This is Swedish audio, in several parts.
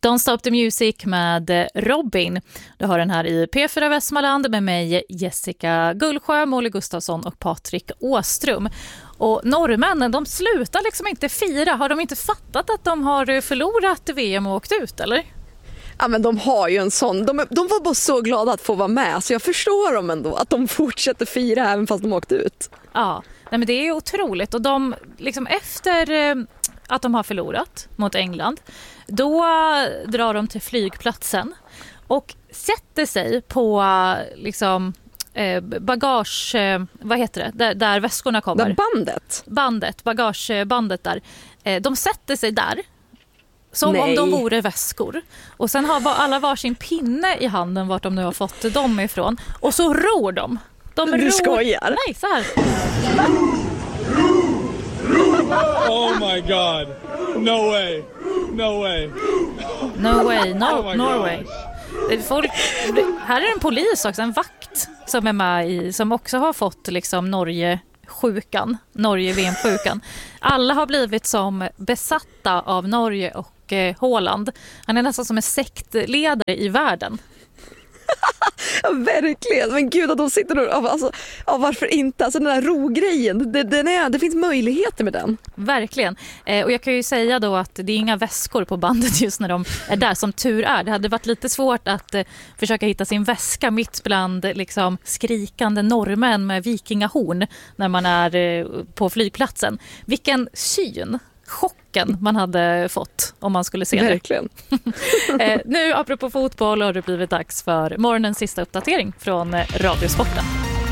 Don't Stop the Music med Robin. Du har den här i P4 Västmanland med mig, Jessica Gullsjö, Molly Gustafsson och Patrik Åström. Och norrmännen, de slutar liksom inte fira. Har de inte fattat att de har förlorat VM och åkt ut, eller? Ja, men de har ju en sån. De var bara så glada att få vara med. Så jag förstår dem ändå, att de fortsätter fira även fast de åkt ut. Ja, nej, men det är otroligt. Och de, liksom efter att de har förlorat mot England, då drar de till flygplatsen och sätter sig på liksom bagage, vad heter det, där väskorna kommer. Där bagagebandet där. De sätter sig där som om de vore väskor. Och sen har alla varsin pinne i handen vart de nu har fått dem ifrån. Och så ror de. Du skojar? Nej, så här. Oh my god. No way. No way. No way. Norway. Folk, här är en polis också, en vakt som är med i, som också har fått liksom Norge VM-sjukan. Alla har blivit som besatta av Norge och Håland. Han är nästan som en sektledare i världen. Ja, verkligen. Men gud, att de sitter och varför inte? Alltså den där rogrejen, det finns möjligheter med den. Verkligen. Och jag kan ju säga då att det är inga väskor på bandet just när de är där, som tur är. Det hade varit lite svårt att försöka hitta sin väska mitt bland liksom skrikande norrmän med vikingahorn när man är på flygplatsen. Vilken syn! Chocken man hade fått om man skulle se det. Verkligen. Nu, apropå fotboll, har det blivit dags för morgonens sista uppdatering från Radiosporten.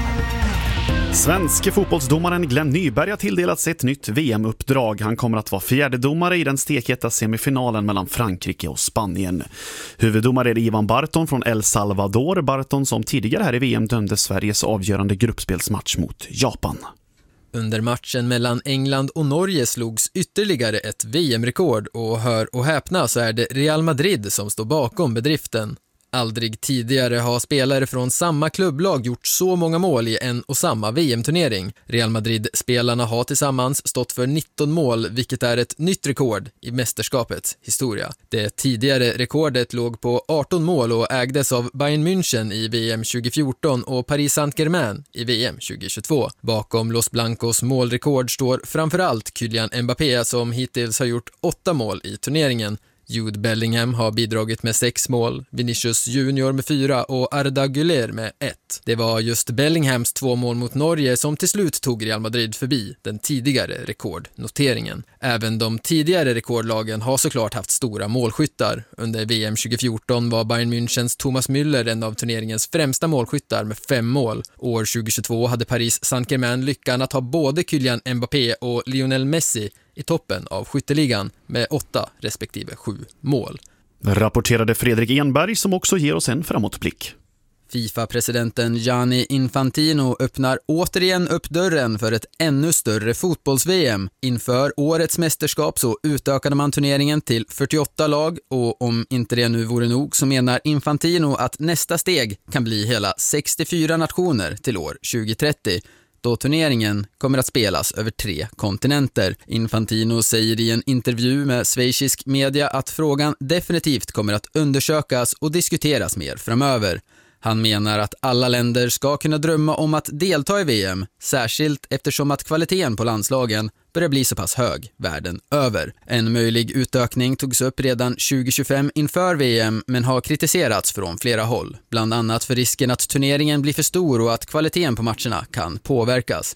Svenske fotbollsdomaren Glenn Nyberg har tilldelats ett nytt VM-uppdrag. Han kommer att vara fjärdedomare i den stekheta semifinalen mellan Frankrike och Spanien. Huvuddomare är Ivan Barton från El Salvador. Barton som tidigare här i VM dömde Sveriges avgörande gruppspelsmatch mot Japan. Under matchen mellan England och Norge slogs ytterligare ett VM-rekord och hör och häpna så är det Real Madrid som står bakom bedriften. Aldrig tidigare har spelare från samma klubblag gjort så många mål i en och samma VM-turnering. Real Madrid-spelarna har tillsammans stått för 19 mål, vilket är ett nytt rekord i mästerskapets historia. Det tidigare rekordet låg på 18 mål och ägdes av Bayern München i VM 2014 och Paris Saint-Germain i VM 2022. Bakom Los Blancos målrekord står framförallt Kylian Mbappé som hittills har gjort 8 mål i turneringen. Jude Bellingham har bidragit med 6 mål, Vinicius Junior med 4 och Arda Güler med 1. Det var just Bellinghams 2 mål mot Norge som till slut tog Real Madrid förbi den tidigare rekordnoteringen. Även de tidigare rekordlagen har såklart haft stora målskyttar. Under VM 2014 var Bayern Münchens Thomas Müller en av turneringens främsta målskyttar med 5 mål. År 2022 hade Paris Saint-Germain lyckan att ha både Kylian Mbappé och Lionel Messi i toppen av skytteligan med 8 respektive 7 mål. Rapporterade Fredrik Enberg som också ger oss en framåtblick. FIFA-presidenten Gianni Infantino öppnar återigen upp dörren för ett ännu större fotbolls-VM. Inför årets mästerskap så utökade man turneringen till 48 lag och om inte det nu vore nog så menar Infantino att nästa steg kan bli hela 64 nationer till år 2030. Då turneringen kommer att spelas över 3 kontinenter. Infantino säger i en intervju med schweizisk media att frågan definitivt kommer att undersökas och diskuteras mer framöver. Han menar att alla länder ska kunna drömma om att delta i VM, särskilt eftersom att kvaliteten på landslagen börjar bli så pass hög världen över. En möjlig utökning togs upp redan 2025 inför VM men har kritiserats från flera håll. Bland annat för risken att turneringen blir för stor och att kvaliteten på matcherna kan påverkas.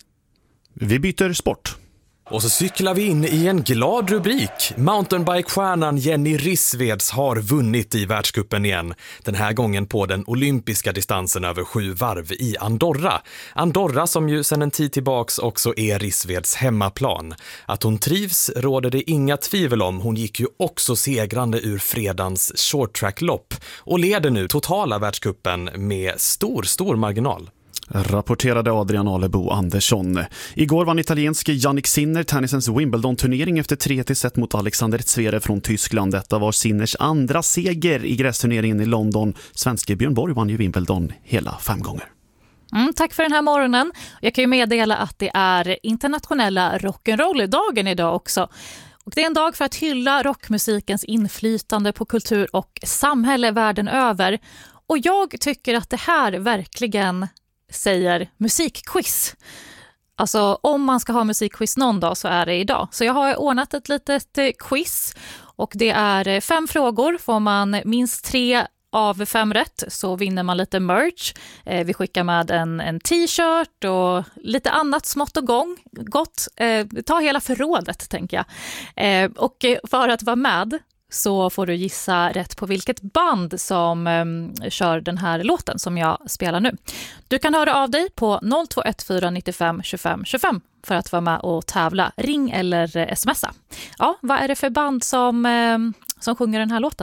Vi byter sport. Och så cyklar vi in i en glad rubrik. Mountainbike-stjärnan Jenny Rissveds har vunnit i världscupen igen. Den här gången på den olympiska distansen över 7 varv i Andorra. Andorra som ju sedan en tid tillbaks också är Rissveds hemmaplan. Att hon trivs råder det inga tvivel om. Hon gick ju också segrande ur fredagens shorttrack-lopp och leder nu totala världscupen med stor marginal. Rapporterade Adrian Alebo Andersson. Igår vann italienske Jannik Sinner tennisens Wimbledon-turnering efter 3-1 mot Alexander Zverev från Tyskland. Detta var Sinners andra seger i grästurneringen i London. Svenske Björn Borg vann ju Wimbledon hela 5 gånger. Tack för den här morgonen. Jag kan ju meddela att det är internationella rock'n'roll-dagen idag också. Och det är en dag för att hylla rockmusikens inflytande på kultur och samhälle världen över. Och jag tycker att det här verkligen säger musikquiz. Alltså om man ska ha musikquiz någon dag så är det idag. Så jag har ordnat ett litet quiz och det är 5 frågor. Får man minst 3 av 5 rätt så vinner man lite merch. Vi skickar med en t-shirt och lite annat smått och gott. Ta hela förrådet tänker jag. Och för att vara med så får du gissa rätt på vilket band som kör den här låten som jag spelar nu. Du kan höra av dig på 0214 95 25 25 för att vara med och tävla. Ring eller smsa. Ja, vad är det för band som sjunger den här låten?